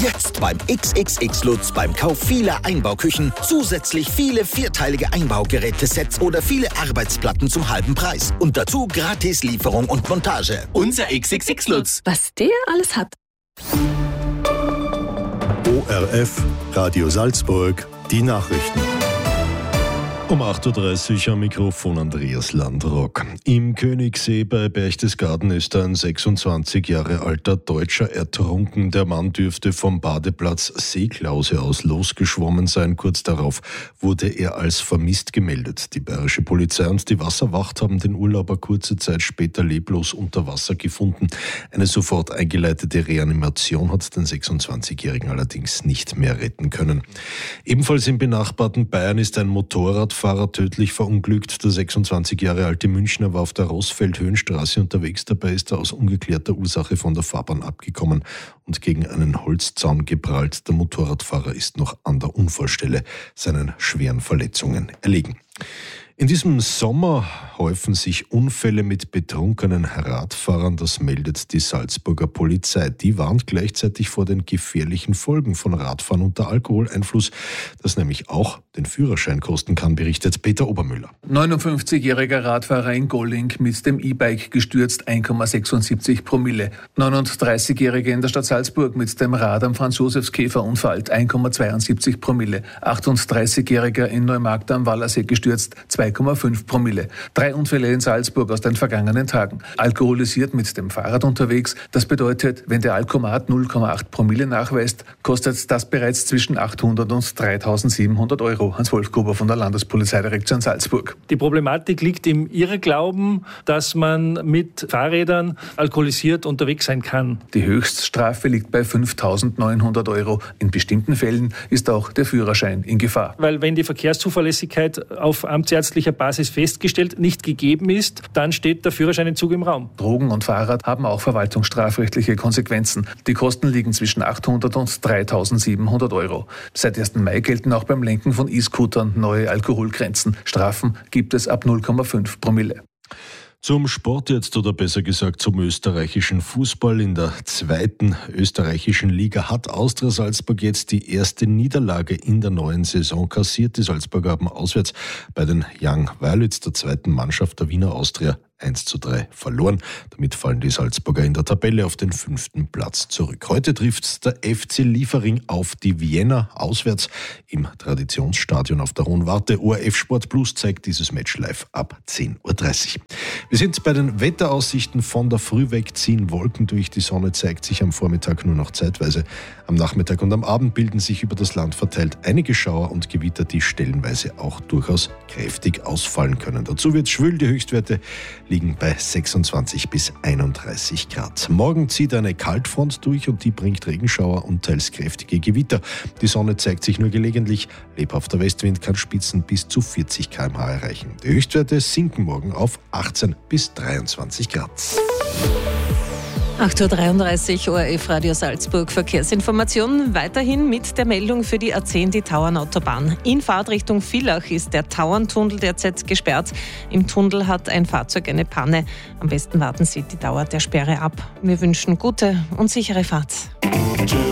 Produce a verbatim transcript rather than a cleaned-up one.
Jetzt beim X X X Lutz beim Kauf vieler Einbauküchen zusätzlich viele vierteilige Einbaugerätesets oder viele Arbeitsplatten zum halben Preis. Und dazu gratis Lieferung und Montage. Unser X X X Lutz. Was der alles hat. O R F, Radio Salzburg, die Nachrichten. Um acht Uhr dreißig am Mikrofon Andreas Landrock. Im Königssee bei Berchtesgaden ist ein sechsundzwanzig Jahre alter Deutscher ertrunken. Der Mann dürfte vom Badeplatz Seeklause aus losgeschwommen sein. Kurz darauf wurde er als vermisst gemeldet. Die bayerische Polizei und die Wasserwacht haben den Urlauber kurze Zeit später leblos unter Wasser gefunden. Eine sofort eingeleitete Reanimation hat den sechsundzwanzigjährigen allerdings nicht mehr retten können. Ebenfalls im benachbarten Bayern ist ein Motorradfahrer tödlich verunglückt. Der sechsundzwanzig Jahre alte Münchner war auf der Rossfeld-Höhenstraße unterwegs. Dabei ist er aus ungeklärter Ursache von der Fahrbahn abgekommen und gegen einen Holzzaun geprallt. Der Motorradfahrer ist noch an der Unfallstelle seinen schweren Verletzungen erlegen. In diesem Sommer häufen sich Unfälle mit betrunkenen Radfahrern, das meldet die Salzburger Polizei. Die warnt gleichzeitig vor den gefährlichen Folgen von Radfahren unter Alkoholeinfluss, das nämlich auch den Führerschein kosten kann, berichtet Peter Obermüller. neunundfünfzigjähriger Radfahrer in Golling mit dem E-Bike gestürzt, eins Komma sechsundsiebzig Promille. neununddreißigjähriger in der Stadt Salzburg mit dem Rad am Franz-Josefs-Käfer unfallt, eins Komma zweiundsiebzig Promille. achtunddreißigjähriger in Neumarkt am Wallersee gestürzt, zwei Komma fünf Promille. Drei Unfälle in Salzburg aus den vergangenen Tagen. Alkoholisiert mit dem Fahrrad unterwegs. Das bedeutet, wenn der Alkomat null Komma acht Promille nachweist, kostet das bereits zwischen achthundert und dreitausendsiebenhundert Euro. Hans-Wolf Gruber von der Landespolizeidirektion Salzburg. Die Problematik liegt im Irrglauben, dass man mit Fahrrädern alkoholisiert unterwegs sein kann. Die Höchststrafe liegt bei fünftausendneunhundert Euro. In bestimmten Fällen ist auch der Führerschein in Gefahr. Weil wenn die Verkehrszuverlässigkeit auf amtsärztlicher Basis festgestellt nicht gegeben ist, dann steht der Führerscheinentzug im Raum. Drogen und Fahrrad haben auch verwaltungsstrafrechtliche Konsequenzen. Die Kosten liegen zwischen achthundert und dreitausendsiebenhundert Euro. Seit ersten Mai gelten auch beim Lenken von E-Scootern neue Alkoholgrenzen. Strafen gibt es ab null Komma fünf Promille. Zum Sport jetzt oder besser gesagt zum österreichischen Fußball. In der zweiten österreichischen Liga hat Austria Salzburg jetzt die erste Niederlage in der neuen Saison kassiert. Die Salzburger haben auswärts bei den Young Violets, der zweiten Mannschaft der Wiener Austria, eins zu drei verloren. Damit fallen die Salzburger in der Tabelle auf den fünften Platz zurück. Heute trifft der F C Liefering auf die Vienna auswärts im Traditionsstadion auf der Hohen Warte. O R F Sport Plus zeigt dieses Match live ab zehn Uhr dreißig. Wir sind bei den Wetteraussichten. Von der Früh weg ziehen Wolken durch. Die Sonne zeigt sich am Vormittag nur noch zeitweise. Am Nachmittag und am Abend bilden sich über das Land verteilt einige Schauer und Gewitter, die stellenweise auch durchaus kräftig ausfallen können. Dazu wird es schwül. Die Höchstwerte liegen bei sechsundzwanzig bis einunddreißig Grad. Morgen zieht eine Kaltfront durch und die bringt Regenschauer und teils kräftige Gewitter. Die Sonne zeigt sich nur gelegentlich. Lebhafter Westwind kann Spitzen bis zu vierzig Kilometer pro Stunde erreichen. Die Höchstwerte sinken morgen auf achtzehn bis dreiundzwanzig Grad. acht Uhr dreiunddreißig, O R F Radio Salzburg Verkehrsinformation. Weiterhin mit der Meldung für die A zehn, die Tauernautobahn. In Fahrtrichtung Villach ist der Tauerntunnel derzeit gesperrt. Im Tunnel hat ein Fahrzeug eine Panne. Am besten warten Sie die Dauer der Sperre ab. Wir wünschen gute und sichere Fahrt.